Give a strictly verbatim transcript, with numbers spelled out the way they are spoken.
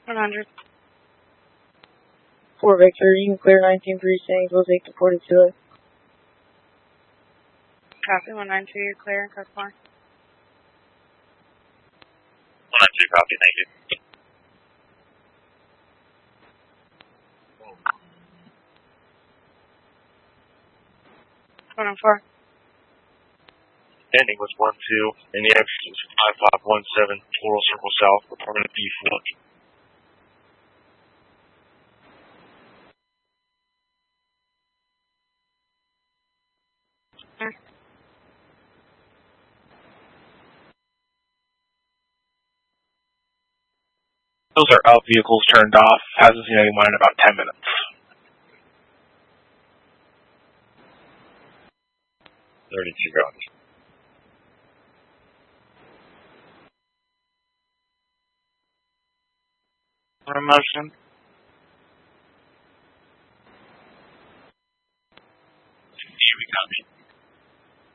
one hundred. four Victor, you can clear nineteen precincts, we'll take the forty-two. Copy, one nine two, you're clear in code four. one nine two, copy, thank you. one oh four. Ending with one two, and the exit is five five one seven, Floral Circle South, reporting to B four. Those are out, vehicles turned off. Hasn't seen anyone in about ten minutes. thirty-two guns. Promotion. Here we copy.